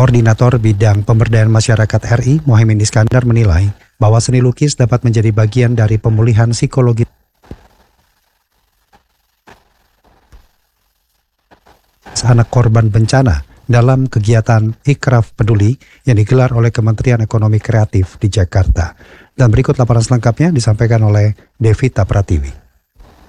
Koordinator Bidang Pemberdayaan Masyarakat RI, Muhaimin Iskandar menilai bahwa seni lukis dapat menjadi bagian dari pemulihan psikologi anak korban bencana dalam kegiatan Ikraf Peduli yang digelar oleh Kementerian Ekonomi Kreatif di Jakarta. Dan berikut laporan selengkapnya disampaikan oleh Devita Pratiwi.